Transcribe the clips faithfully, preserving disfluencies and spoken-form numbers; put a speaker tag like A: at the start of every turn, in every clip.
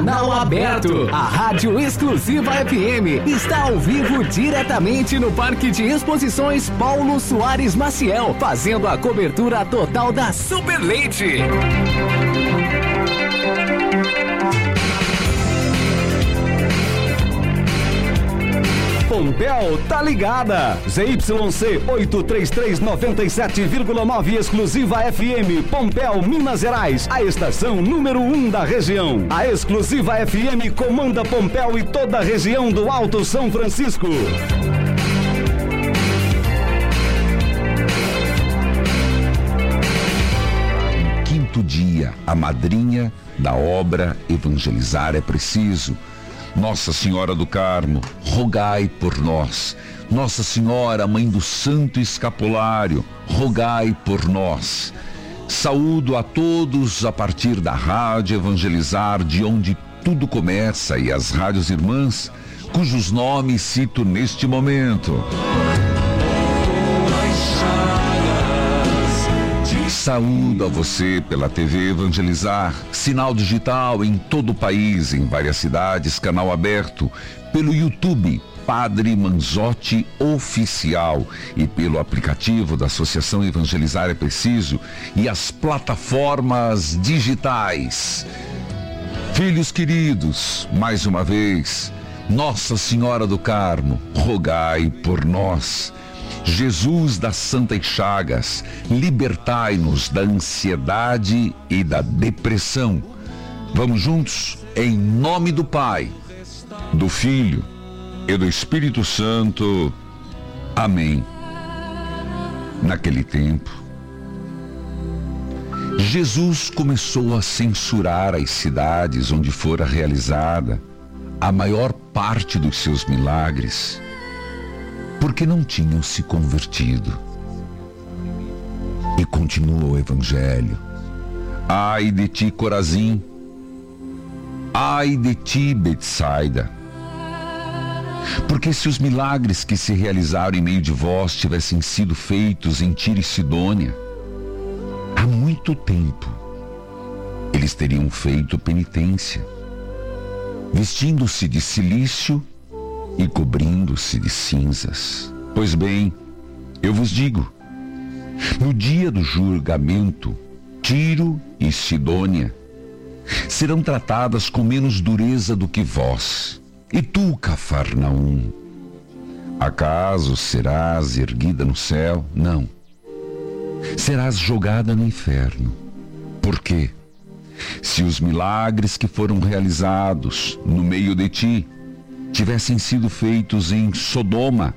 A: Canal Aberto, a rádio exclusiva F M, está ao vivo diretamente no Parque de Exposições Paulo Soares Maciel, fazendo a cobertura total da Super Leite.
B: Pompéu tá ligada. Z Y C oito três três nove sete vírgula nove exclusiva F M Pompéu, Minas Gerais, a estação número um da região. A exclusiva F M comanda Pompéu e toda a região do Alto São Francisco. Quinto dia, a madrinha da obra Evangelizar é Preciso. Nossa Senhora do Carmo, rogai por nós. Nossa Senhora, Mãe do Santo Escapulário, rogai por nós. Saúdo a todos a partir da Rádio Evangelizar, de onde tudo começa, e as rádios irmãs, cujos nomes cito neste momento. Saúdo a você pela T V Evangelizar, sinal digital em todo o país, em várias cidades, canal aberto, pelo YouTube Padre Manzotti Oficial e pelo aplicativo da Associação Evangelizar é Preciso e as plataformas digitais. Filhos queridos, mais uma vez, Nossa Senhora do Carmo, rogai por nós. Jesus das Santas Chagas, libertai-nos da ansiedade e da depressão. Vamos juntos? Em nome do Pai, do Filho e do Espírito Santo. Amém. Naquele tempo, Jesus começou a censurar as cidades onde fora realizada a maior parte dos seus milagres, porque não tinham se convertido. E continua o Evangelho. Ai de ti, Corazim! Ai de ti, Betsaida! Porque se os milagres que se realizaram em meio de vós tivessem sido feitos em Tiro e Sidônia, há muito tempo eles teriam feito penitência, vestindo-se de cilício e cobrindo-se de cinzas. Pois bem, eu vos digo, no dia do julgamento, Tiro e Sidônia serão tratadas com menos dureza do que vós. E tu, Cafarnaum, acaso serás erguida no céu? Não. Serás jogada no inferno. Por quê? Se os milagres que foram realizados no meio de ti tivessem sido feitos em Sodoma,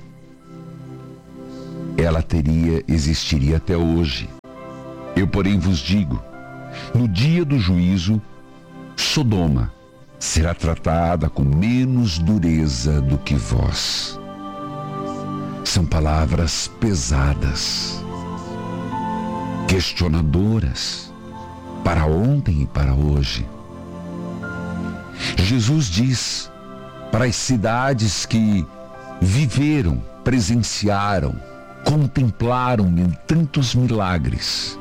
B: ela teria, existiria até hoje. Eu, porém, vos digo, no dia do juízo, Sodoma será tratada com menos dureza do que vós. São palavras pesadas, questionadoras, para ontem e para hoje. Jesus diz para as cidades que viveram, presenciaram, contemplaram tantos milagres,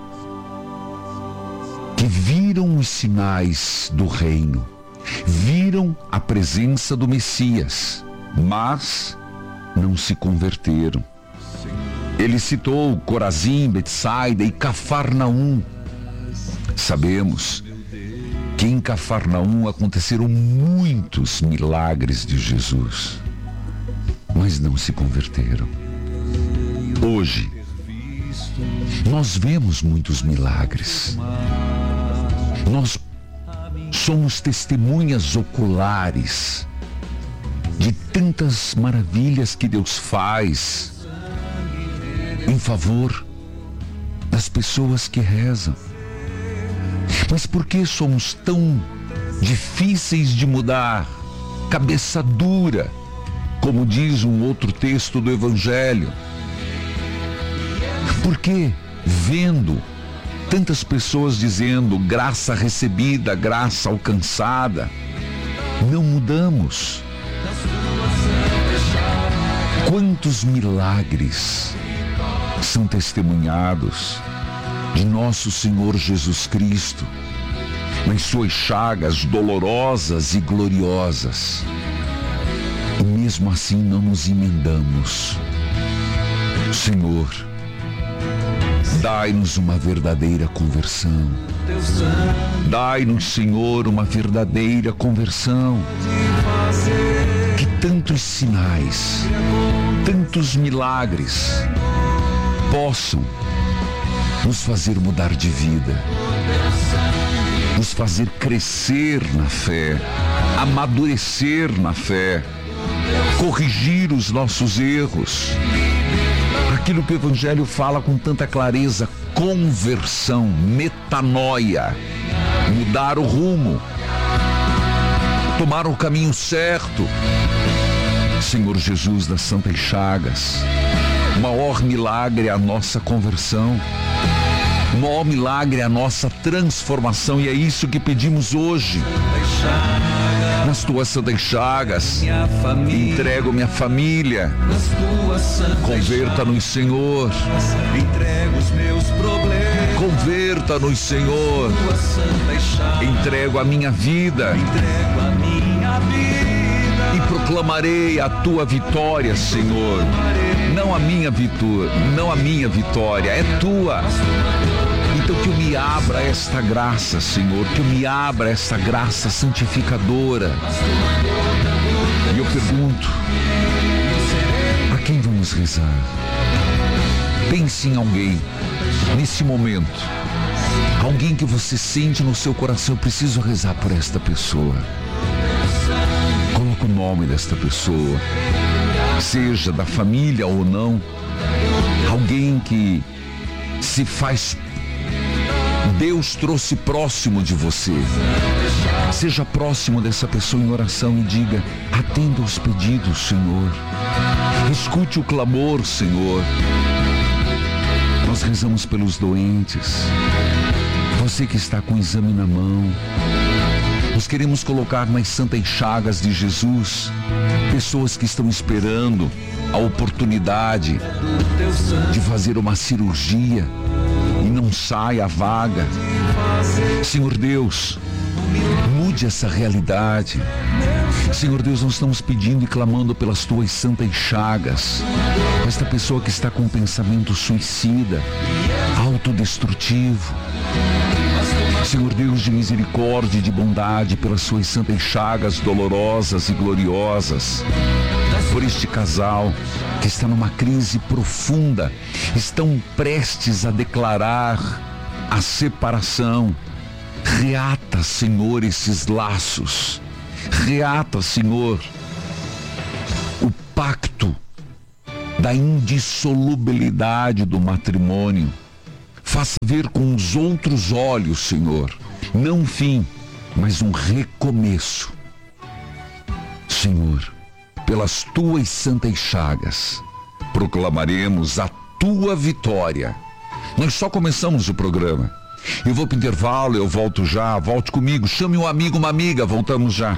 B: que viram os sinais do reino, viram a presença do Messias, mas não se converteram. Ele citou Corazim, Betsaida e Cafarnaum. Sabemos que em Cafarnaum aconteceram muitos milagres de Jesus, mas não se converteram. Hoje, nós vemos muitos milagres. Nós somos testemunhas oculares de tantas maravilhas que Deus faz em favor das pessoas que rezam. Mas por que somos tão difíceis de mudar, cabeça dura, como diz um outro texto do Evangelho? Por que, vendo tantas pessoas dizendo graça recebida, graça alcançada, não mudamos? Quantos milagres são testemunhados de nosso Senhor Jesus Cristo, nas suas chagas dolorosas e gloriosas. E mesmo assim não nos emendamos. Senhor, dai-nos uma verdadeira conversão. Dai-nos, Senhor, uma verdadeira conversão. Que tantos sinais, tantos milagres possam nos fazer mudar de vida, nos fazer crescer na fé, amadurecer na fé, corrigir os nossos erros. Aquilo que o Evangelho fala com tanta clareza: conversão, metanoia, mudar o rumo, tomar o caminho certo. Senhor Jesus das Santas Chagas, o maior milagre é a nossa conversão, o maior milagre é a nossa transformação, e é isso que pedimos hoje. Nas tuas santas chagas, entrego minha família. Converta-nos, Senhor. Converta-nos, Senhor. Entrego a minha vida e proclamarei a tua vitória, Senhor. Não a minha vitória, não a minha vitória, é tua. Então que eu me abra esta graça, Senhor, que eu me abra esta graça santificadora. E eu pergunto, a quem vamos rezar? Pense em alguém, nesse momento, alguém que você sente no seu coração: eu preciso rezar por esta pessoa. Coloque o nome desta pessoa, seja da família ou não, alguém que se faz Deus trouxe próximo de você. Seja próximo dessa pessoa em oração e diga: atenda os pedidos, Senhor. Escute o clamor, Senhor. Nós rezamos pelos doentes. Você que está com o exame na mão, nós queremos colocar nas santas chagas de Jesus pessoas que estão esperando a oportunidade de fazer uma cirurgia e não sai a vaga. Senhor Deus, mude essa realidade. Senhor Deus, nós estamos pedindo e clamando pelas tuas santas chagas. Esta pessoa que está com um pensamento suicida, autodestrutivo. Senhor Deus de misericórdia e de bondade, pelas suas santas chagas dolorosas e gloriosas, por este casal que está numa crise profunda, estão prestes a declarar a separação. Reata, Senhor, esses laços. Reata, Senhor, o pacto da indissolubilidade do matrimônio. Faça ver com os outros olhos, Senhor, não um fim, mas um recomeço. Senhor, pelas tuas santas chagas, proclamaremos a tua vitória. Nós só começamos o programa. Eu vou para o intervalo, eu volto já. Volte comigo, chame um amigo, uma amiga, voltamos já.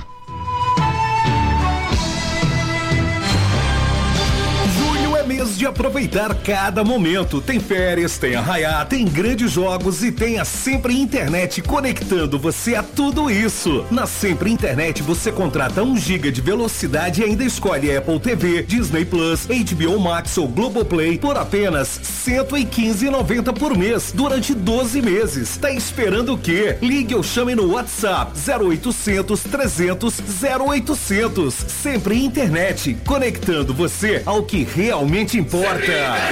C: Mês de aproveitar cada momento. Tem férias, tem arraiá, tem grandes jogos e tem a Sempre Internet conectando você a tudo isso. Na Sempre Internet você contrata um giga de velocidade e ainda escolhe Apple T V, Disney Plus, H B O Max ou Globoplay por apenas cento e quinze reais e noventa centavos por mês durante doze meses. Tá esperando o quê? Ligue ou chame no WhatsApp zero oitocentos, trezentos, zero oitocentos. Sempre Internet, conectando você ao que realmente importa.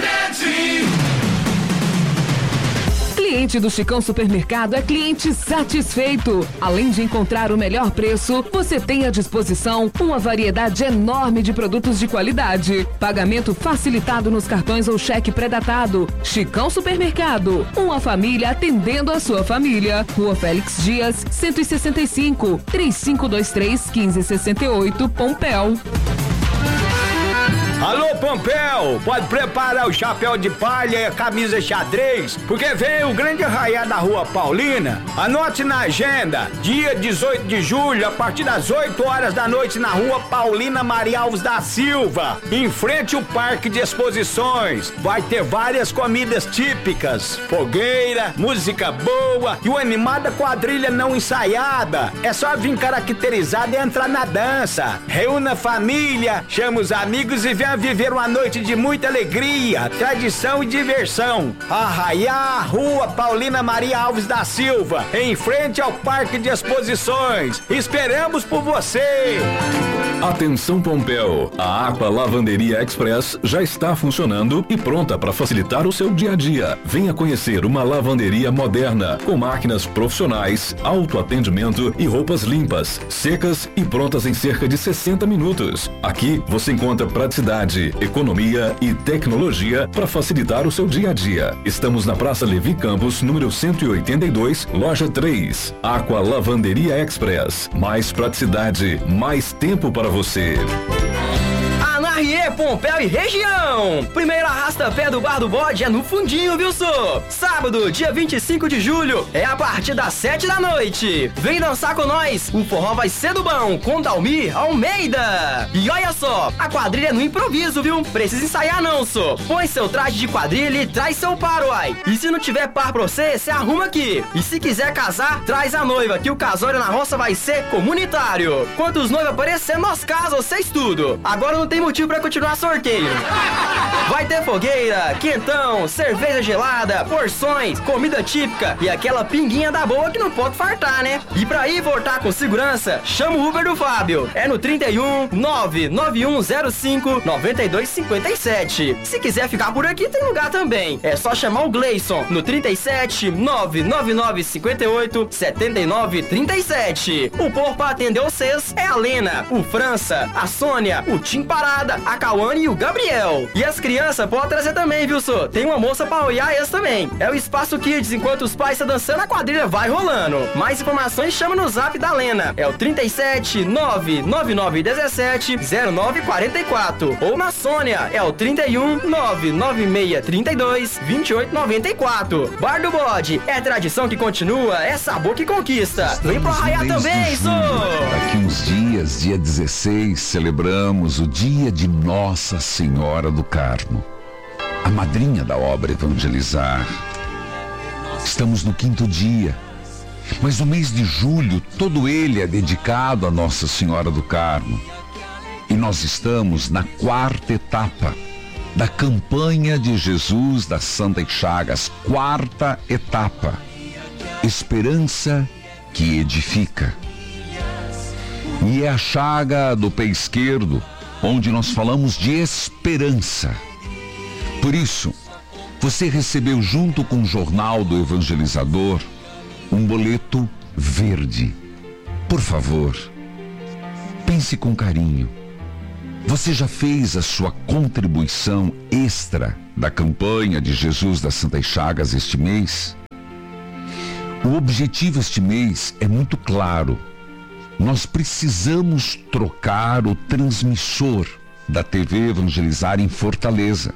D: Cliente do Chicão Supermercado é cliente satisfeito. Além de encontrar o melhor preço, você tem à disposição uma variedade enorme de produtos de qualidade. Pagamento facilitado nos cartões ou cheque pré-datado. Chicão Supermercado, uma família atendendo a sua família. Rua Félix Dias, cento e sessenta e cinco, trinta e cinco vinte e três, quinze sessenta e oito, Pompéu.
E: Alô, Pompeu, pode preparar o chapéu de palha e a camisa xadrez, porque vem o grande arraiá da Rua Paulina. Anote na agenda, dia dezoito de julho, a partir das oito horas da noite, na Rua Paulina Maria Alves da Silva, em frente ao Parque de Exposições. Vai ter várias comidas típicas, fogueira, música boa e uma animada quadrilha não ensaiada. É só vir caracterizado e entrar na dança. Reúna a família, chama os amigos e venha viver uma noite de muita alegria, tradição e diversão. Arraiá, Rua Paulina Maria Alves da Silva, em frente ao Parque de Exposições. Esperamos por você!
C: Atenção, Pompeu, a Aqua Lavanderia Express já está funcionando e pronta para facilitar o seu dia a dia. Venha conhecer uma lavanderia moderna, com máquinas profissionais, autoatendimento e roupas limpas, secas e prontas em cerca de sessenta minutos. Aqui você encontra praticidade, economia e tecnologia para facilitar o seu dia a dia. Estamos na Praça Levi Campos, número cento e oitenta e dois, loja três. Aqua Lavanderia Express. Mais praticidade, mais tempo para você.
F: Anarie, Pompeu e região. Primeiro arrasta-pé do Bar do Bode é no Fundinho, viu, só? Sábado, dia vinte e cinco de julho, é a partir das sete da noite. Vem dançar com nós. O forró vai ser do bom, com Dalmir Almeida. E olha só, a quadrilha é no improviso, viu? Precisa ensaiar não, só. Põe seu traje de quadrilha e traz seu par, uai. E se não tiver par pra você, você arruma aqui. E se quiser casar, traz a noiva, que o casório na roça vai ser comunitário. Quantos noivos aparecer, nós casa, vocês tudo. Agora não tem motivo pra continuar sorteio. Vai ter fogueira, quentão, cerveja gelada, porções, comida típica e aquela pinguinha da boa que não pode fartar, né? E pra ir voltar com segurança, chama o Uber do Fábio. É no trinta e um, nove nove um zero cinco, nove dois cinco sete. Se quiser ficar por aqui, tem lugar também. É só chamar o Gleison no trinta e sete, nove nove nove cinco oito, sete nove três sete. O povo pra atender vocês é a Lena, o França, a Sônia, o Tim Parada, a Cauane e o Gabriel. E as crianças podem trazer também, viu, só? Tem uma moça pra olhar eles também. É o Espaço Kids, enquanto os pais estão dançando, a quadrilha vai rolando. Mais informações, chama no zap da Lena. É o trinta e sete, nove nove nove um sete, zero nove quatro quatro. Ou na Sônia, é o trinta e um, nove nove seis três dois, dois oito nove quatro. Bar do Bode, é tradição que continua, é sabor que conquista. Vem pro Arraiá também, só!
B: Daqui uns dias, dia dezesseis, celebramos o dia de Nossa Senhora do Carmo, a madrinha da obra Evangelizar. Estamos no quinto dia, mas o mês de julho, todo ele é dedicado a Nossa Senhora do Carmo. E nós estamos na quarta etapa da campanha de Jesus das Santas Chagas. Quarta etapa, esperança que edifica. E é a chaga do pé esquerdo, onde nós falamos de esperança. Por isso, você recebeu junto com o jornal do Evangelizador um boleto verde. Por favor, pense com carinho. Você já fez a sua contribuição extra da campanha de Jesus das Santas Chagas este mês? O objetivo este mês é muito claro. Nós precisamos trocar o transmissor da T V Evangelizar em Fortaleza.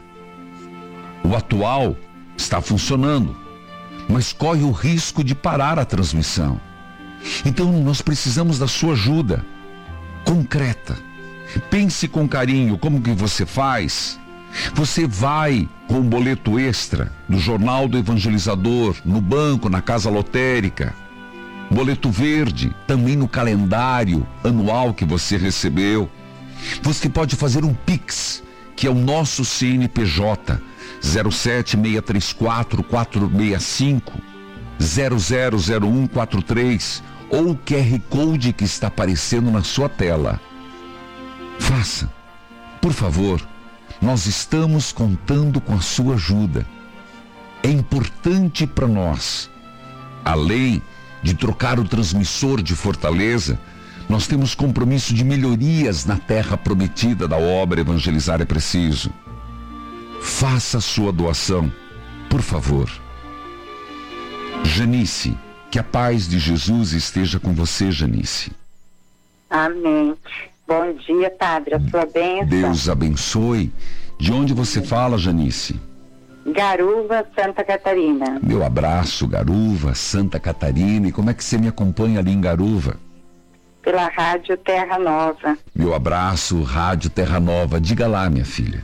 B: O atual está funcionando, mas corre o risco de parar a transmissão. Então nós precisamos da sua ajuda concreta. Pense com carinho como que você faz. Você vai com o boleto extra do Jornal do Evangelizador, no banco, na casa lotérica. Boleto verde, também no calendário anual que você recebeu. Você pode fazer um Pix, que é o nosso C N P J, zero sete seis três quatro, quatro seis cinco, zero zero zero um quatro três, ou o Q R Code que está aparecendo na sua tela. Faça, por favor, nós estamos contando com a sua ajuda. É importante para nós, além de trocar o transmissor de Fortaleza, nós temos compromisso de melhorias na terra prometida da obra Evangelizar é Preciso. Faça a sua doação, por favor. Janice, que a paz de Jesus esteja com você, Janice.
G: Amém. Bom dia, padre, a sua bênção.
B: Deus abençoe. De onde você fala, Janice?
G: Garuva, Santa Catarina.
B: Meu abraço, Garuva, Santa Catarina. E como é que você me acompanha ali em Garuva?
G: Pela Rádio Terra Nova.
B: Meu abraço, Rádio Terra Nova. Diga lá, minha filha.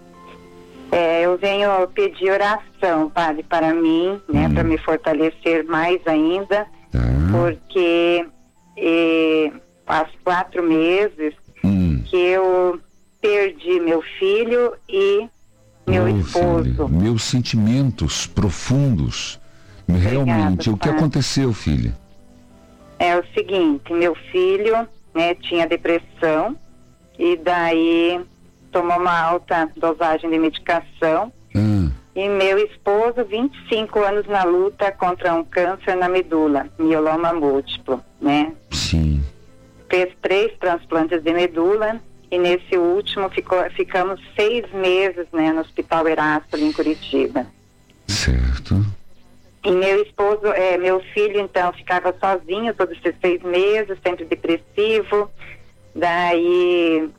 G: É, eu venho pedir oração, padre, para mim, né, hum. para me fortalecer mais ainda, tá. porque eh, faz quatro meses hum. que eu perdi meu filho e meu oh, esposo.
B: Filha, meus sentimentos profundos. Obrigada, realmente, o que aconteceu, filha?
G: É o seguinte, meu filho, né, tinha depressão e daí tomou uma alta dosagem de medicação. Hum. E meu esposo, vinte e cinco anos na luta contra um câncer na medula, mieloma múltiplo, né?
B: Sim.
G: Fez três transplantes de medula e nesse último ficou, ficamos seis meses, né, no Hospital Erasto, ali em Curitiba.
B: Certo.
G: E meu esposo, é, meu filho, então, ficava sozinho todos esses seis meses, sempre depressivo. Daí...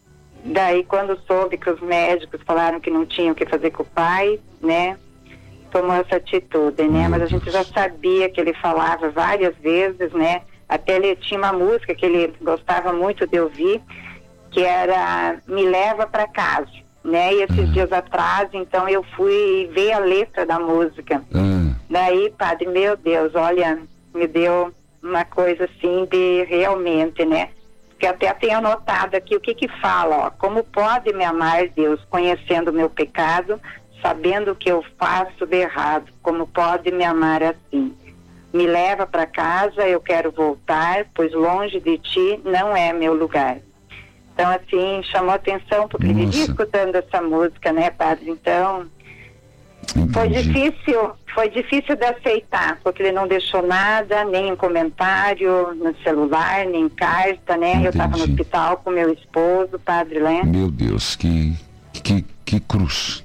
G: Daí, quando soube que os médicos falaram que não tinham o que fazer com o pai, né, tomou essa atitude, né, Meu mas a gente Deus. já sabia que ele falava várias vezes, né, até ele tinha uma música que ele gostava muito de ouvir, que era Me Leva Pra Casa, né, e esses uhum. dias atrás, então, eu fui ver a letra da música. Uhum. Daí, padre, meu Deus, olha, me deu uma coisa assim de realmente, né, que até tenho anotado aqui o que que fala, ó, como pode me amar, Deus, conhecendo o meu pecado, sabendo o que eu faço de errado, como pode me amar assim? Me leva para casa, eu quero voltar, pois longe de ti não é meu lugar. Então, assim, chamou atenção, porque ele ia escutando essa música, né, padre? Então, Entendi. foi difícil, foi difícil de aceitar, porque ele não deixou nada, nem um comentário no celular, nem carta, né? Entendi. Eu estava no hospital com meu esposo, padre, né?
B: Meu Deus, que, que, que cruz.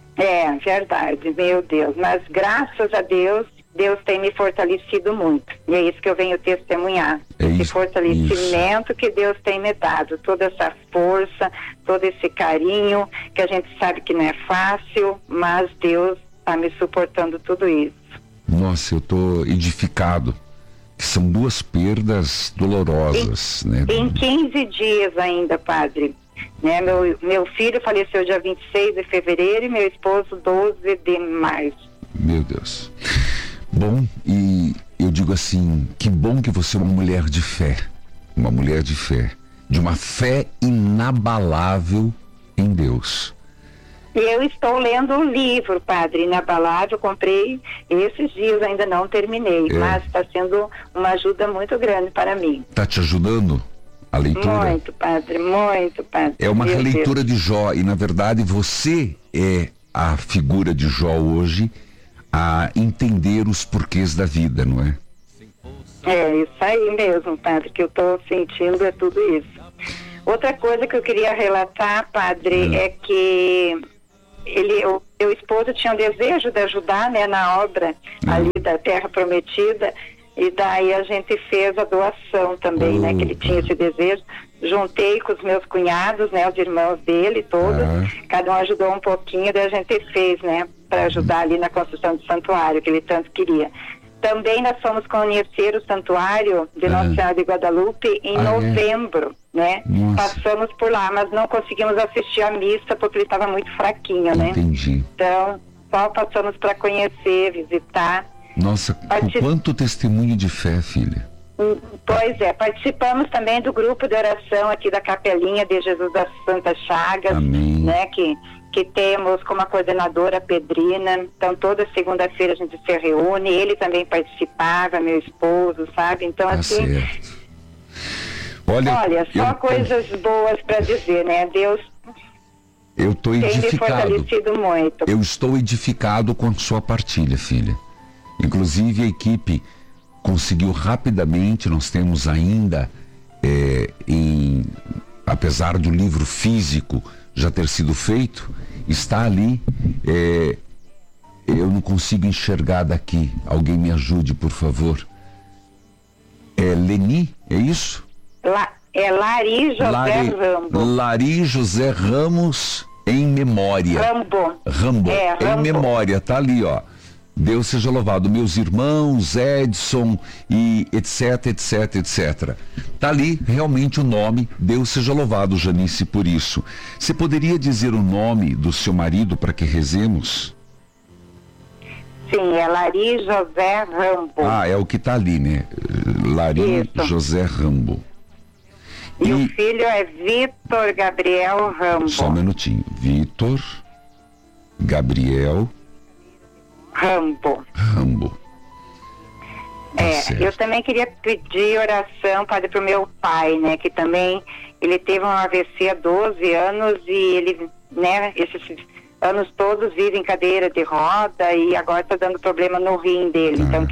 G: É, verdade, meu Deus. Mas graças a Deus, Deus tem me fortalecido muito. E é isso que eu venho testemunhar. É esse isso, fortalecimento isso. que Deus tem me dado. Toda essa força, todo esse carinho, que a gente sabe que não é fácil, mas Deus está me suportando tudo isso.
B: Nossa, eu estou edificado. Que são duas perdas dolorosas,
G: em,
B: né?
G: Em quinze dias ainda, padre. Né? Meu, meu filho faleceu dia vinte e seis de fevereiro e meu esposo doze de março.
B: Meu Deus. Bom, e eu digo assim, que bom que você é uma mulher de fé, uma mulher de fé, de uma fé inabalável em Deus.
G: Eu estou lendo um livro, padre, inabalável, comprei esses dias, ainda não terminei, é. mas está sendo uma ajuda muito grande para mim.
B: Está te ajudando a leitura?
G: Muito, padre, muito, padre.
B: É uma Meu releitura Deus. de Jó, e na verdade você é a figura de Jó hoje, a entender os porquês da vida, não é?
G: É, isso aí mesmo, padre, que eu estou sentindo é tudo isso. Outra coisa que eu queria relatar, padre, é, é que ele, o meu esposo tinha um desejo de ajudar, né, na obra é. ali da Terra Prometida, e daí a gente fez a doação também, oh, né, que ele tinha esse desejo. Juntei com os meus cunhados, né, os irmãos dele, todos, ah. cada um ajudou um pouquinho, daí a gente fez, né, para ajudar ali na construção do santuário, que ele tanto queria. Também nós fomos conhecer o santuário de Nossa Senhora de Guadalupe em ah, novembro, é? né? Nossa. Passamos por lá, mas não conseguimos assistir a missa porque ele estava muito fraquinho, né?
B: Entendi.
G: Então, só passamos para conhecer, visitar.
B: Nossa, Particip... quanto testemunho de fé, filha.
G: Pois é, participamos também do grupo de oração aqui da Capelinha de Jesus das Santas Chagas, Amém. né, que, que temos como a coordenadora Pedrina. Então toda segunda-feira a gente se reúne, ele também participava, meu esposo, sabe? Então tá assim, certo. Olha, olha só eu, coisas eu, boas para dizer, né? Deus
B: eu tô
G: tem
B: edificado.
G: me fortalecido muito.
B: Eu estou edificado com sua partilha, filha. Inclusive a equipe conseguiu rapidamente, nós temos ainda, é, em, apesar do livro físico já ter sido feito, está ali, é, eu não consigo enxergar daqui, alguém me ajude, por favor. É Leni, é isso?
G: Lá, É Lari José
B: Lari,
G: Rambo.
B: Lari José Ramos em memória.
G: Rambo.
B: Rambo.
G: É,
B: em
G: Rambo.
B: memória, tá ali, ó. Deus seja louvado. Meus irmãos, Edson e etc, etc, etcétera. Tá ali realmente o nome. Deus seja louvado, Janice, por isso. Você poderia dizer o nome do seu marido para que rezemos?
G: Sim, é Lari José Rambo.
B: Ah, é o que tá ali, né? Lari
G: Isso.
B: José Rambo.
G: E,
B: E
G: o filho é Vitor Gabriel Rambo.
B: só um minutinho. Vitor Gabriel
G: Rambo.
B: Rambo. Tá
G: É,
B: certo.
G: eu também queria pedir oração, padre, pro meu pai, né, que também, ele teve um A V C há doze anos e ele, né, esses anos todos vive em cadeira de roda e agora tá dando problema no rim dele,
B: Ah.
G: então